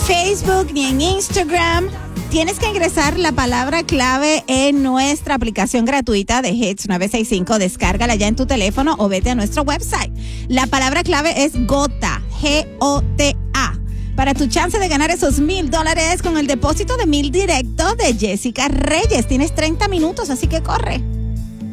Facebook ni en Instagram. Tienes que ingresar la palabra clave en nuestra aplicación gratuita de Hits 965. Descárgala ya en tu teléfono o vete a nuestro website. La palabra clave es GOTA, G-O-T-A. Para tu chance de ganar esos $1,000 con el depósito de $1,000 directo de Jessica Reyes. Tienes 30 minutos, así que corre.